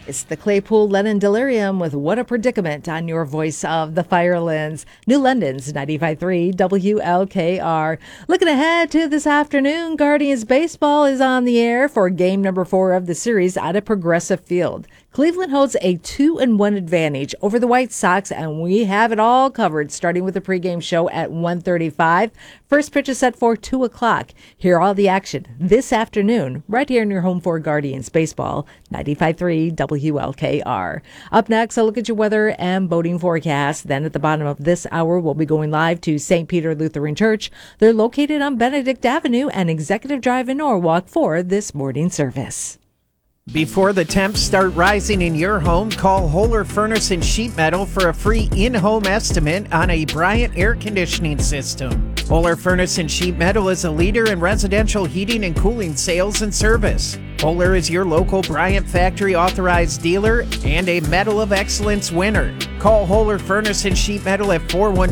It's the Claypool Lennon Delirium with What a Predicament on your voice of the Firelands. New London's 95.3 WLKR. Looking ahead to this afternoon, Guardians Baseball is on the air for game number 4 of the series at a Progressive Field. Cleveland holds a 2-1 advantage over the White Sox, and we have it all covered, starting with the pregame show at 1:35. First pitch is set for 2 o'clock. Hear all the action this afternoon, right here in your home for Guardians Baseball, 95.3 WLKR. Up next, a look at your weather and boating forecast. Then at the bottom of this hour, we'll be going live to St. Peter Lutheran Church. They're located on Benedict Avenue and Executive Drive in Norwalk for this morning service. Before the temps start rising in your home, call Holler Furnace and Sheet Metal for a free in-home estimate on a Bryant air conditioning system. Holler Furnace and Sheet Metal is a leader in residential heating and cooling sales and service. Holler is your local Bryant factory authorized dealer and a Medal of Excellence winner. Call Holler Furnace and Sheet Metal at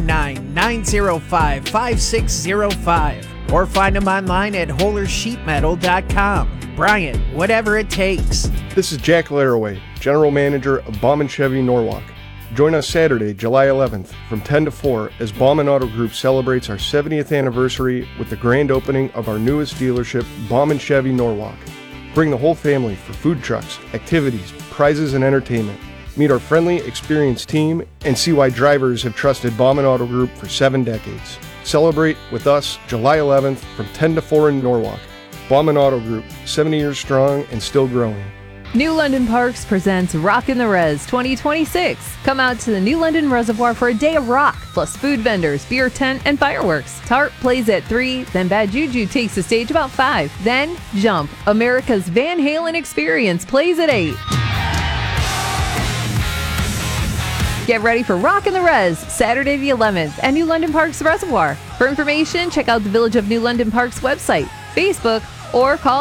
419-905-5605 or find them online at hollersheetmetal.com. Bryant, whatever it takes. This is Jack Laraway, General Manager of Bauman Chevy Norwalk. Join us Saturday, July 11th from 10 to 4 as Bauman Auto Group celebrates our 70th anniversary with the grand opening of our newest dealership, Bauman Chevy Norwalk. Bring the whole family for food trucks, activities, prizes, and entertainment. Meet our friendly, experienced team and see why drivers have trusted Bauman Auto Group for 7 decades. Celebrate with us July 11th from 10 to 4 in Norwalk. Bauman Auto Group, 70 years strong and still growing. New London Parks presents Rockin' the Res 2026. Come out to the New London Reservoir for a day of rock, plus food vendors, beer tent, and fireworks. Tart plays at 3, then Bad Juju takes the stage about 5. Then Jump, America's Van Halen experience, plays at 8. Get ready for Rockin' the Res, Saturday the 11th at New London Parks Reservoir. For information, check out the Village of New London Parks website, Facebook, or call